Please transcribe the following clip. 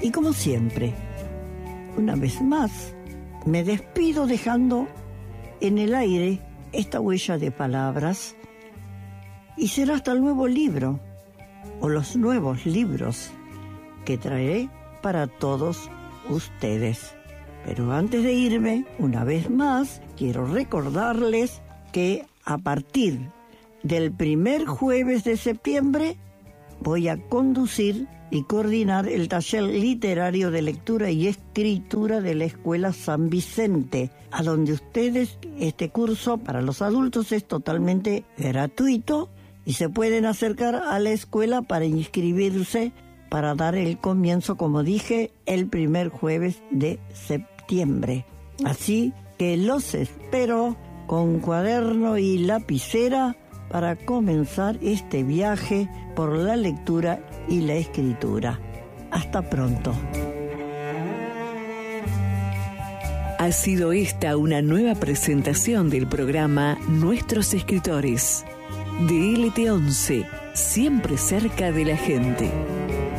Y como siempre, una vez más, me despido dejando en el aire esta huella de palabras y será hasta el nuevo libro o los nuevos libros que traeré para todos ustedes. Pero antes de irme, una vez más, quiero recordarles que a partir del primer jueves de septiembre voy a conducir y coordinar el taller literario de lectura y escritura de la Escuela San Vicente, a donde ustedes, este curso para los adultos es totalmente gratuito y se pueden acercar a la escuela para inscribirse, para dar el comienzo, como dije, el primer jueves de septiembre. Así que los espero con cuaderno y lapicera para comenzar este viaje por la lectura y la escritura. Hasta pronto. Ha sido esta una nueva presentación del programa Nuestros Escritores, de LT11, siempre cerca de la gente.